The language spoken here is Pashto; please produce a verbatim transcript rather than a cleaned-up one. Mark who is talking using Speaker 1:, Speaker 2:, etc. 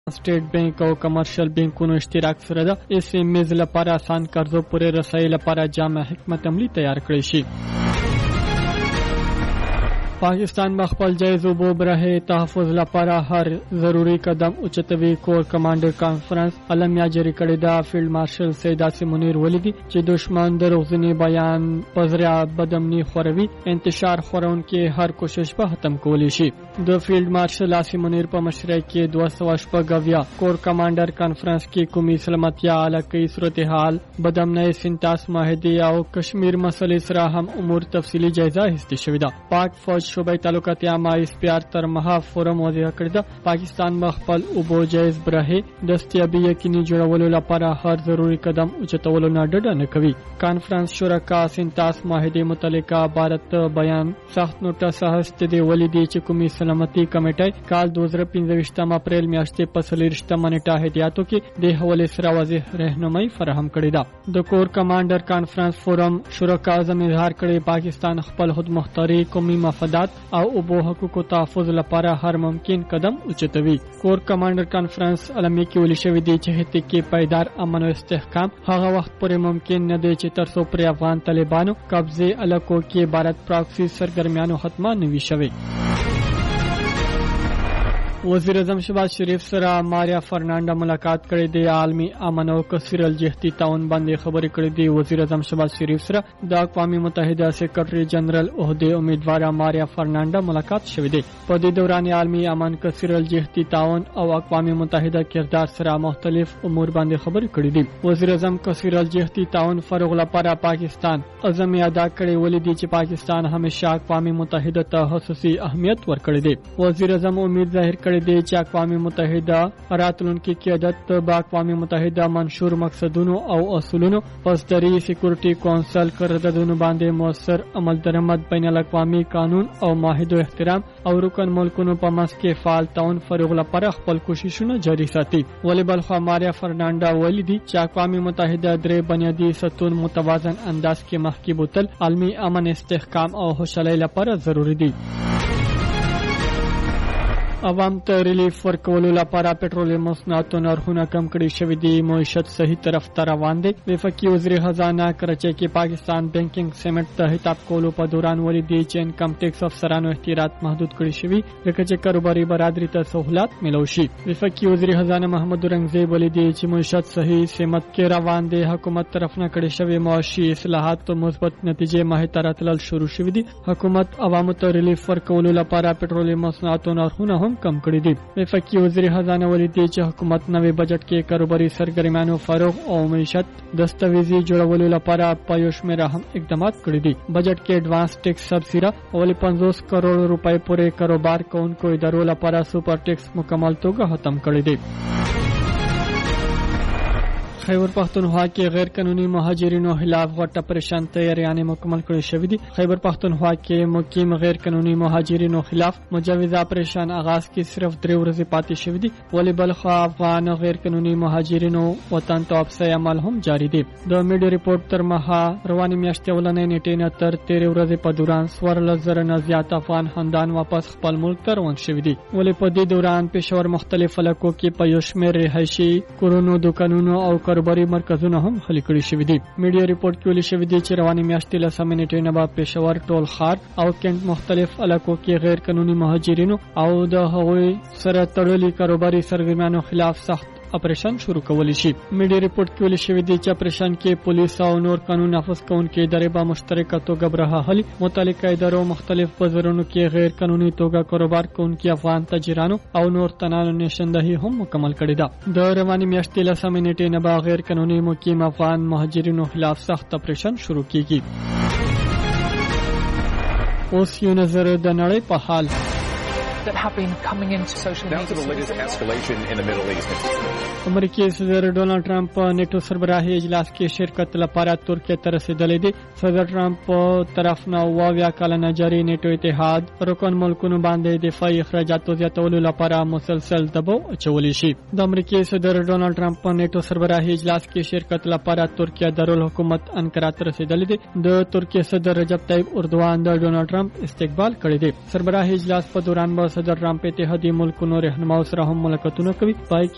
Speaker 1: سټیټ بانک او کمرشل بانکونو اشتراک سره د اس ایم ایز لپاره آسان قرضو پورې رسۍ لپاره جامع حکمت عملی تیار کړی شي. پاکستان بخپل جایز اوبو برهه تحفظ لپاره هر ضروری قدم اوچتوي. کور کمانډر کانفرنس علمیا جری کړی دا فیلډ مارشل سید عاصم منیر ولیدي چې دشمن د روغزنی بیان پزریا بدمنی خوروي انتشار خورون کې هر کوشش به ختم کولی شي. د فیلډ مارشل عاصم منیر په مشرۍ کې دوه سوه شپږ کور کمانډر کانفرنس کې قومي سلامتیا علاقائی صورتحال بدمنۍ سنتاس معاهدې او کشمیر مسلې سره هم امور تفصیلی جایزه اخیستل شوې ده. پاک فوج شوبای تعلقات عامه اسپیار تر مها فورم وضع کړی ده. پاکستان خپل اوبو جایز برهه دستیابي یقیني جوړولو لپاره هر ضروری قدم اوچتولو نه ډډه نه کوي. کانفرنس شرکا سنتاس معاهدې متعلقه عبارت بیان سخت نوټس هست دی ولیدي چې قومي سلامتي کمیټه کال دوه زره پنځه اپریل میاشتې په څلېرویشتمه نیټه هدایاتو کې د حواله سره واضح راهنمایي فراهم کړې ده. د کور کمانډر کانفرنس فورم شرکا اعظم اظهار کړی پاکستان خپل خودمختاري قومي مفادات او اوبو حقوقو تحفظ لپاره هر ممکن قدم اوچتوي. کور کمانډر کانفرنس علمي کې ویل شوی دی چې هڅې کې پایدار امن او استحکام هغه وخت پورې ممکن نه دی چې تر څو پر افغان طالبانو قبضه علاقو کې بھارت پراکسی سرګرمیانو ختمه نوي شوی. وزیر اعظم شهباز شریف سره ماریا فرنانډا ملاقات کړې دی. عالمي امن او کثیر الجهتی تعاون باندې خبرې کړې دي. وزیر اعظم شهباز شریف سره د اقوام متحده سیکرټري جنرال عہده امیدوار ماریا فرنانډا ملاقات شوې ده. په دې دوران عالمي امن کثیر الجهتی تعاون او اقوام متحده کردار سره مختلف امور باندې خبرې کړې دي. وزیر اعظم کثیر الجهتی تعاون فروغ لپاره پاکستان عزم ادا کړی ولیدي چې پاکستان همیشه اقوام متحده ته خصوصي اهمیت ورکړی دی. وزیر اعظم امید ظاهر کړی دی چې اقوام متحده راتلونکي قیادت با اقوام متحده منشور مقصدونو او اصولونو پسدري سکیورټي کونسل قراردادونو باندې موثر عمل درآمد بین الاقوامي قانون او معاهدو احترام او رکن ملکونو په منځ کې فعال تعاون فروغ لپاره خپل کوششونه جاري ساتي. ولی بلخوا ماریا فرنانډا ولیدي چې اقوام متحده درې بنیادی ستون متوازن انداز کې مخکې بوتل عالمي امن استحکام او خوشحالۍ لپاره ضروری دي. عوام ته ریلیف ورکولو لپاره پټرولیم مصنوعاتو نرخونه کم کړي شوي دي. معیشت صحیح طرف ته روان دی. وفاقي وزیر خزانه کراچۍ کې پاکستان بانکینګ سیمنټ ته خطاب کولو په دوران ولیدي چې انکم ټیکس افسرانو احتیاط محدود کړي شوي لکه چې کاروباري برادری ته سہولت ملو شي. وفاقي وزیر خزانه محمد اورنګزیب ولیدي چې معیشت صحیح سمت کې روان دی. حکومت طرف نه کړي شوي معاشي اصلاحات او مثبت نتیجې ماه تر تلل شروع شوي دي. حکومت عوامو ته ریلیف ورکولو لپاره پټرولیم مصنوعاتو نرخونه کم کړی دي. وفاقي وزیر خزانه ولیدي چې حکومت نوې بجټ کې کاروباري سرګرمیانو فروغ او معیشت دستاویزي جوړولو لپاره په یو شمېر هم اقدامات کړی دي. بجټ کې ایڈوانس ټیکس سبسیډي او پنځوس کروڑ روپۍ پورې کاروبار کوونکو ادارو لپاره سپر ټیکس مکمل توګه ختم کړی دي. خیبر پختونخوا کې غیر قانوني مهاجرینو خلاف غټ اپریشن تیاریانې مکمل کړې شوې دي. خیبر پختونخوا کې مقیم غیر قانوني مهاجرینو خلاف مجوز اپریشن آغاز کې صرف درې ورځې پاتې شوې دي. ولی بلخوا افغان غیر قانوني مهاجرینو وطن ته واپسۍ عمل هم جاری دی. د میډیا ریپورت تر مها روانې میاشتې ولنې نیټې نه تر تیرې ورځې په دوران څوارلس زره نه زیات افغان خاندان واپس خپل ملک ته روان شوي دي. ولی په دې دوران پېښور مختلف علاقو کې په یو شمېر رهایشي کورونو دکانونو او کاروباري مرکزونه هم خالي کړي شوي دي. میډیا ریپورت کې ویل شوی دی چې روانې میاشتې لسمې نیټې نه به پېښور ټول ښار او کینټ مختلف علاقو کې غیر قانوني مهاجرینو او د هغوی سره تړلي کاروباري سرګرمیانو خلاف سخت اپریشن شروع کولی شي. میډیا ریپورت کې ویل شوی دی چې اپریشن کې پولیس او نور قانون نافذ کوونکي ادارې به مشترکه توګه برها هلي. متعلقه ادارو مختلف بازارونو کې غیر قانوني توګه کاروبار کوونکي افغان تاجرانو او نور تنانو نشاندهي هم مکمل کړې ده. د روانې میاشتې لسمې نیټې نه به غیر قانوني مقیم افغان مهاجرینو خلاف سخت اپریشن شروع کیږي. اوس یو نظر د نړۍ په حال
Speaker 2: that have been coming into social media.
Speaker 3: Now to the latest escalation in the Middle East.
Speaker 1: امریکایي صدر ډونالد ټرمپ په نیټو سربراهي اجلاس کې شرکت لپاره ترکیه ته رسیدلی دی. صدر ټرمپ په طرف نه اویا کلنه جاري نیټو اتحاد رکن ملکونو باندې دفاعي اخراجاتو زیاتولو لپاره مسلسل دباو اچولی شي. د امریکایي صدر ډونالد ټرمپ په نیټو سربراهي اجلاس کې شرکت لپاره ترکیه دارالحکومت انقره ته رسیدلی دی. د ترکیه صدر رجب طیب اردوغان د ډونالد ټرمپ استقبال کړی دی. سربراهي اجلاس په دوران به صدر ټرمپ اتحادیه ملکونو رهنماو سره هم ملاقاتونه کوي. پای کې